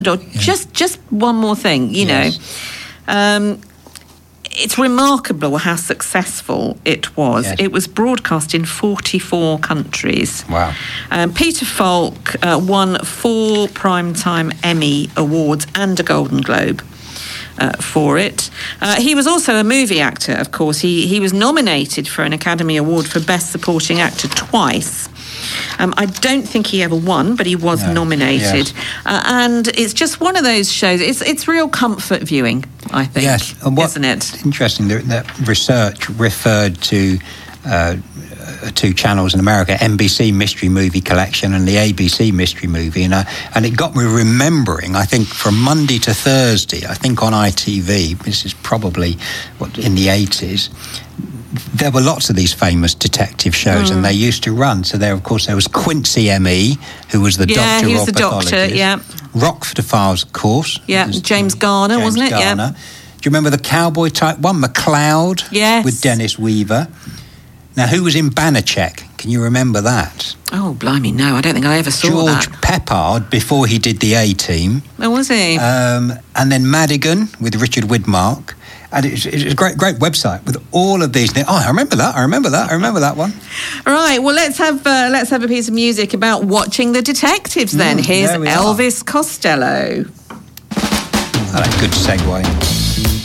or just one more thing, you know. It's remarkable how successful it was. Yes. It was broadcast in 44 countries. Wow. Peter Falk won 4 Primetime Emmy Awards and a Golden Globe for it. He was also a movie actor, of course. He was nominated for an Academy Award for Best Supporting Actor twice. I don't think he ever won, but he was nominated. Yes. And it's just one of those shows. It's real comfort viewing, I think, isn't it? Interesting that research referred to 2 channels in America, NBC Mystery Movie Collection and the ABC Mystery Movie, and it got me remembering, I think, from Monday to Thursday, I think on ITV, this is probably in the 80s, there were lots of these famous detective shows, and they used to run. So there was Quincy M.E., who was the doctor. He was the doctor, Rockford Files, of course. Yeah, James Garner, wasn't it? Garner. Yeah. Do you remember the cowboy type one, McLeod? Yes. With Dennis Weaver. Now, who was in Banachek? Can you remember that? Oh, blimey, no, I don't think I ever saw George that. Peppard, before he did the A-Team. Oh, was he? And then Madigan with Richard Widmark. And it's a great website with all of these. I remember that one. Right, well, let's have a piece of music about watching the detectives then. Here's Elvis Costello. Good segue.